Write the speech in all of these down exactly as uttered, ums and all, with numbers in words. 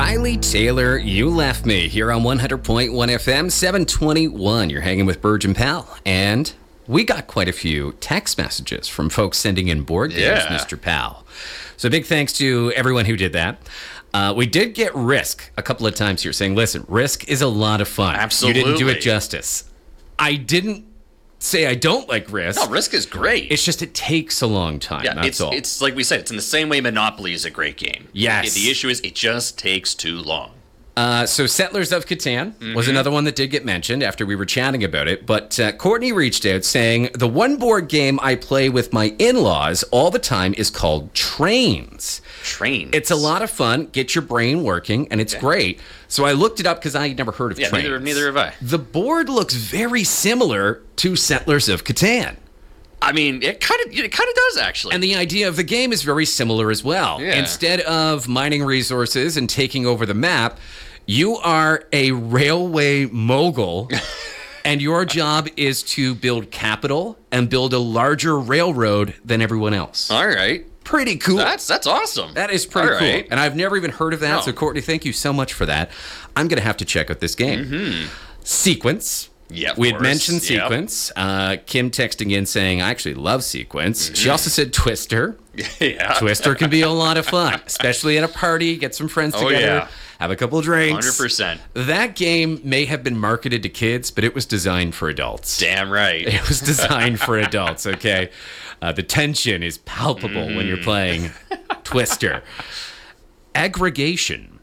Riley Taylor, You Left Me, here on one hundred point one F M, seven twenty-one. You're hanging with Burge and Pal. And we got quite a few text messages from folks sending in board games, Yeah. Mister Pal. So big thanks to everyone who did that. Uh, we did get Risk a couple of times here saying, listen, Risk is a lot of fun. Absolutely. You didn't do it justice. I didn't say I don't like Risk. No, Risk is great. It's just it takes a long time, yeah, that's it's all. it's like we said, it's in the same way Monopoly is a great game. Yes. The issue is it just takes too long. Uh, so Settlers of Catan Mm-hmm. was another one that did get mentioned after we were chatting about it. But uh, Courtney reached out saying, the one board game I play with my in-laws all the time is called Trains. Trains. It's a lot of fun, get your brain working, and it's Okay. great. So I looked it up because I had never heard of Yeah, Trains. neither, neither have I. The board looks very similar to Settlers of Catan. I mean, it kind of it kind of does actually. And the idea of the game is very similar as well. Yeah. Instead of mining resources and taking over the map, you are a railway mogul, and your job is to build capital and build a larger railroad than everyone else. All right. Pretty cool. That's that's awesome. That is pretty All cool. right. And I've never even heard of that. No. So, Courtney, thank you so much for that. I'm going to have to check out this game. Mm-hmm. Sequence. Yeah, of we had course. mentioned Yep. Sequence. Uh, Kim texting in saying, I actually love Sequence. Mm-hmm. She also said Twister. yeah. Twister can be a lot of fun, especially at a party. Get some friends Oh, together, yeah. have a couple drinks. one hundred percent. That game may have been marketed to kids, but it was designed for adults. Damn right. It was designed for adults, okay? Uh, the tension is palpable when you're playing Twister. Aggregation.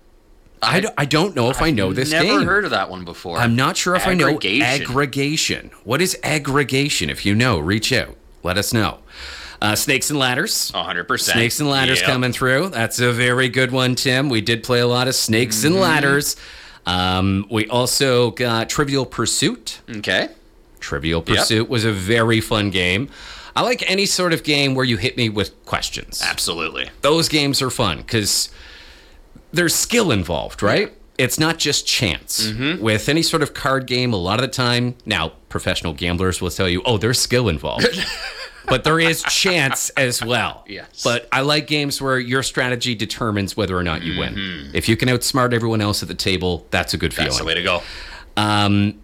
I, don't- I don't know if I know this Never game. heard of that one before. I'm not sure if I know Aggregation. aggregation. What is aggregation? If you know, reach out. Let us know. Uh, Snakes and Ladders. one hundred percent. Snakes and Ladders Yep. coming through. That's a very good one, Tim. We did play a lot of Snakes and Ladders. Um, we also got Trivial Pursuit. Okay. Trivial Pursuit was a very fun game. I like any sort of game where you hit me with questions. Absolutely. Those games are fun because there's skill involved, right? It's not just chance. Mm-hmm. With any sort of card game, a lot of the time, now professional gamblers will tell you, oh, there's skill involved. But there is chance as well. Yes. But I like games where your strategy determines whether or not you win. If you can outsmart everyone else at the table, that's a good feeling. That's the way to go. Um,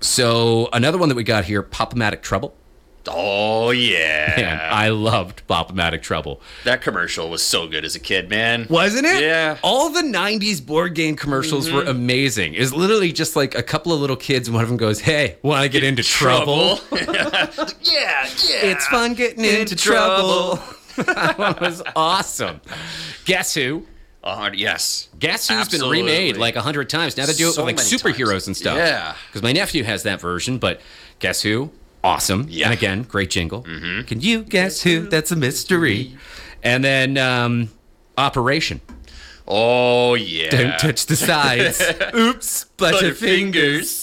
so another one that we got here, Pop-O-Matic Trouble. Oh yeah. Man, I loved Pop-O-Matic Trouble. That commercial was so good as a kid, man. Wasn't it? Yeah. All the nineties board game commercials were amazing. It's literally just like a couple of little kids and one of them goes, hey, want to get into trouble? yeah, yeah. It's fun getting into, Into trouble. That one was awesome. Guess Who? Uh, yes. Guess Who's Absolutely. been remade like a hundred times. Now they do it So with like many superheroes times. and stuff. Yeah. Because my nephew has that version, but Guess Who? Awesome. Yeah. And again, great jingle. Can you guess who? That's a mystery. And then um, Operation. Oh yeah. Don't touch the sides. Oops. Butterfingers.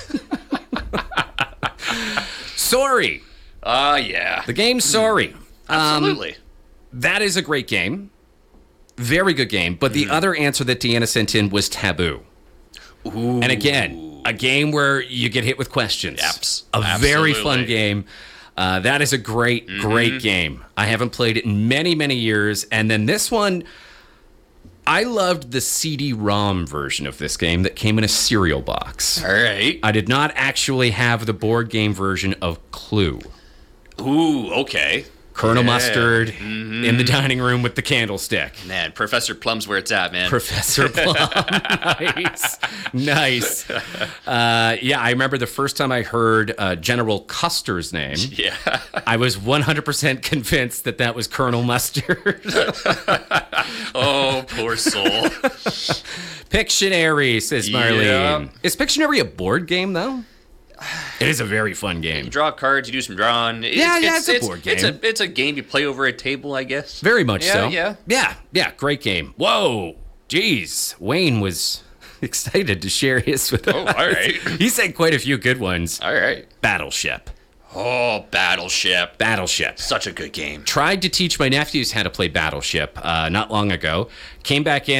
Sorry. Ah, yeah. The game Sorry. Absolutely. That is a great game. Very good game. But the other answer that Deanna sent in was Taboo. Ooh. And again, a game where you get hit with questions. Yaps. A very fun Absolutely. game. Uh, that is a great, great game. I haven't played it in many, many years. And then this one, I loved the C D ROM version of this game that came in a cereal box. All right. I did not actually have the board game version of Clue. Ooh, okay. Colonel Yeah. Mustard in the dining room with the candlestick. Man, Professor Plum's where it's at, man. Professor Plum. Nice. Nice. Uh, yeah, I remember the first time I heard uh, General Custer's name, yeah. I was one hundred percent convinced that that was Colonel Mustard. Oh, poor soul. Pictionary, says Marlene. Yeah. Is Pictionary a board game, though? It is a very fun You game. draw cards, you do some drawing. It's, Yeah, yeah, it's a board It's game. a, it's a game you play over a table, I guess. Very much Yeah, so. yeah. Yeah, yeah, great game. Whoa, jeez. Wayne was excited to share his with us. Oh, all right. He said quite a few good ones. All right. Battleship. Oh, Battleship. Battleship. Such a good game. Tried to teach my nephews how to play Battleship uh, not long ago. Came back in.